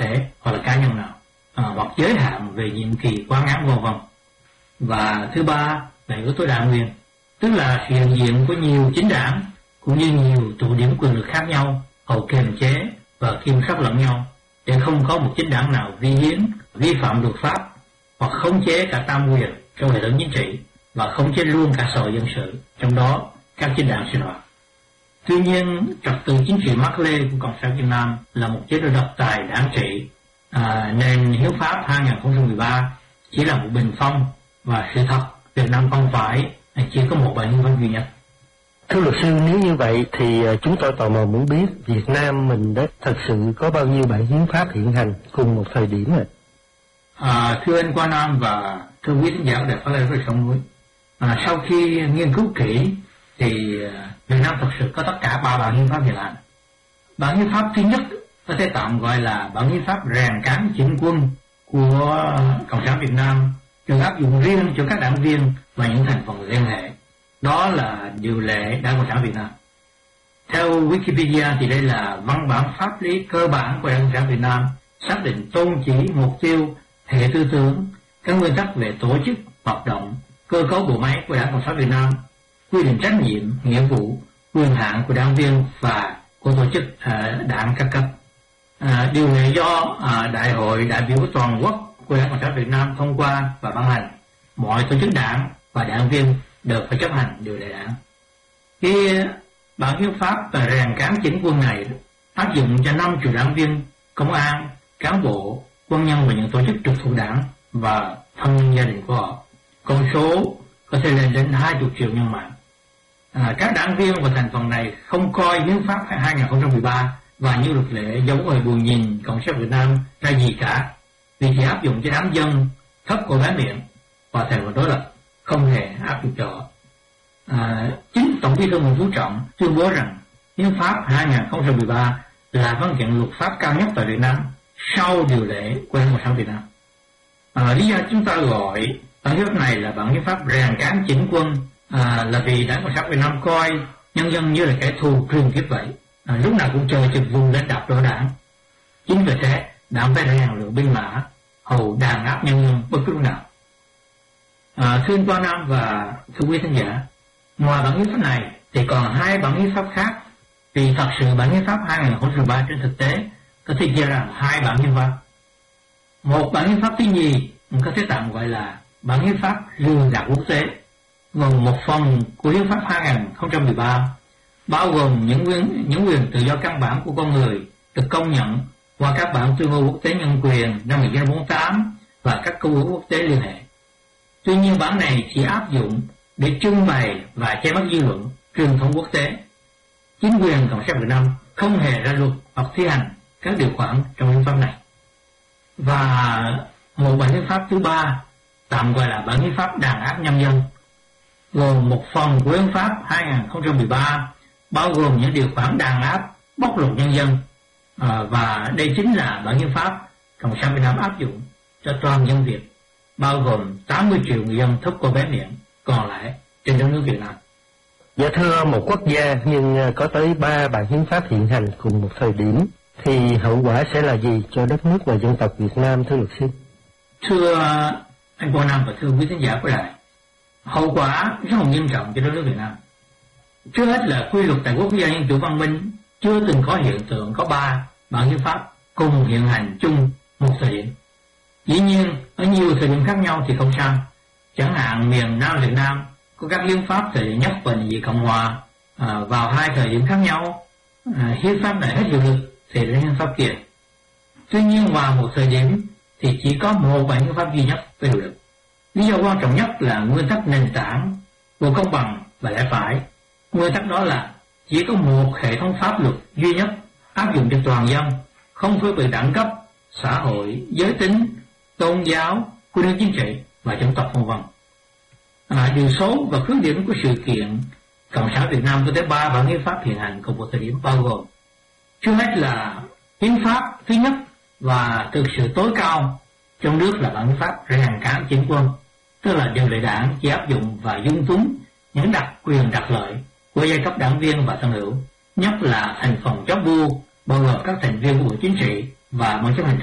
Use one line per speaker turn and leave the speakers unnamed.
thể hoặc là cá nhân nào, hoặc giới hạn về nhiệm kỳ quá ngắn v.v. Và thứ ba là yếu tố đa nguyên, tức là sự hiện diện của nhiều chính đảng cũng như nhiều tụ điểm quyền lực khác nhau hầu kiềm chế và kiểm soát lẫn nhau, để không có một chính đảng nào vi hiến, vi phạm luật pháp hoặc khống chế cả tam quyền trong hệ thống chính trị và khống chế luôn cả xã hội dân sự, trong đó các chính đảng sinh hoạt. Tuy nhiên, trật tự chính trị mác lê của Cộng sản Việt Nam là một chế độ độc tài đảng trị, nên hiến pháp 2013 chỉ là một bình phong, và sự thật Việt Nam không phải chỉ có một bản hiến pháp duy nhất.
Thưa luật sư, nếu như vậy thì chúng tôi tò mò muốn biết Việt Nam mình đã thật sự có bao nhiêu bản hiến pháp hiện hành cùng một thời điểm này?
Thưa anh Quang Nam và thưa quý khán giả Đài Phát thanh Sông Núi, sau khi nghiên cứu kỹ thì Việt Nam thật sự có tất cả 3 bản hiến pháp hiện hành. Bản hiến pháp thứ nhất có thể tạm gọi là bản hiến pháp rèn cán chỉnh quân của Cộng sản Việt Nam, được áp dụng riêng cho các đảng viên và những thành phần liên hệ. Đó là điều lệ Đảng Cộng sản Việt Nam. Theo Wikipedia thì đây là văn bản pháp lý cơ bản của Đảng Cộng sản Việt Nam, xác định tôn chỉ, mục tiêu, hệ tư tưởng, các nguyên tắc về tổ chức, hoạt động, cơ cấu bộ máy của Đảng Cộng sản Việt Nam, quy định trách nhiệm, nghĩa vụ, quyền hạn của đảng viên và của tổ chức đảng các cấp. Điều lệ do Đại hội đại biểu toàn quốc của Đảng Cộng sản Việt Nam thông qua và ban hành. Mọi tổ chức đảng và đảng viên đều phải chấp hành điều lệ đảng. Cái bản hiến pháp rèn cán chỉnh quân này áp dụng cho 5 triệu đảng viên, công an, cán bộ, quân nhân và những tổ chức trực thuộc đảng và thân nhân gia đình của họ. Con số có thể lên đến 20 triệu nhân mạng. Các đảng viên và thành phần này không coi hiến pháp 2013 và như luật lệ giống người buồn nhìn Cộng sản Việt Nam ra gì cả, vì chỉ áp dụng cho đám dân thấp cổ bé miệng và thành phần đối lập, không hề áp dụng cho họ. Chính Tổng Bí thư Nguyễn Phú Trọng tuyên bố rằng hiến pháp 2013 là văn kiện luật pháp cao nhất tại Việt Nam sau điều lệ của Đảng Cộng sản Việt Nam. Lý do chúng ta gọi bản hiến pháp này là bản hiến pháp rèn cán chỉnh quân là vì Đảng Cộng sản Việt Nam coi nhân dân như là kẻ thù truyền kiếp vậy, lúc nào cũng chờ chừng vùng lên đập đổ đảng. Chính vì thế đảng phải rèn luyện binh mã hầu đàn áp nhân dân bất cứ lúc nào. Thưa anh Quang Nam và thưa quý khán giả, ngoài bản hiến pháp này thì còn 2 bản hiến pháp khác, vì thật sự bản hiến pháp 2013 trên thực tế có thể chia ra 2 bản hiến pháp. Một bản hiến pháp thứ nhì có thể tạm gọi là bản hiến pháp lường gạt quốc tế, gồm một phần của hiến pháp 2013 bao gồm những quyền tự do căn bản của con người được công nhận qua các bản tuyên ngôn quốc tế nhân quyền năm 1948 và các công ước quốc tế liên hệ. Tuy nhiên bản này chỉ áp dụng để trưng bày và che mắt dư luận, truyền thông quốc tế. Chính quyền Cộng sản Việt Nam không hề ra luật hoặc thi hành các điều khoản trong hiến pháp này. Và một bản hiến pháp thứ ba tạm gọi là bản hiến pháp đàn áp nhân dân, gồm một phần của hiến pháp 2013 bao gồm những điều khoản đàn áp, bóc lột nhân dân, và đây chính là bản hiến pháp Cộng sản Việt Nam áp dụng cho toàn dân Việt, bao gồm 80 triệu người dân thấp cổ bé miệng còn lại trên đất nước Việt Nam.
Dạ thưa, một quốc gia nhưng có tới 3 bản hiến pháp hiện hành cùng một thời điểm thì hậu quả sẽ là gì cho đất nước và dân tộc Việt Nam, thưa luật sư?
Thưa anh Quang Nam và thưa quý khán giả của đài, hậu quả rất là nghiêm trọng cho đất nước Việt Nam. Trước hết là quy luật tại quốc gia dân chủ văn minh chưa từng có hiện tượng có 3 bản hiến pháp cùng hiện hành chung một thời điểm. Dĩ nhiên ở nhiều thời điểm khác nhau thì không sao. Chẳng hạn miền Nam Việt Nam có các hiến pháp thời điểm nhất và nhị Cộng hòa vào 2 thời điểm khác nhau, hiến pháp này hết hiệu lực thì đến hiến pháp kia. Tuy nhiên vào một thời điểm thì chỉ có một bản hiến pháp duy nhất với hiệu lực. Lý do quan trọng nhất là nguyên tắc nền tảng của công bằng và lẽ phải. Nguyên tắc đó là chỉ có một hệ thống pháp luật duy nhất áp dụng cho toàn dân, không phân biệt đẳng cấp, xã hội, giới tính, tôn giáo, quy định chính trị và dân tộc v.v. Điều số và khuyết điểm của sự kiện Cộng sản Việt Nam có tới 3 bản hiến pháp hiện hành cùng một thời điểm bao gồm: trước hết là hiến pháp thứ nhất và thực sự tối cao trong nước là bản hiến pháp rèn cán chỉnh quân, tức là điều lệ đảng chỉ áp dụng và dung túng những đặc quyền đặc lợi của giai cấp đảng viên và thân hữu, nhất là thành phần chóp bu, bao gồm các thành viên của bộ chính trị và ban chấp hành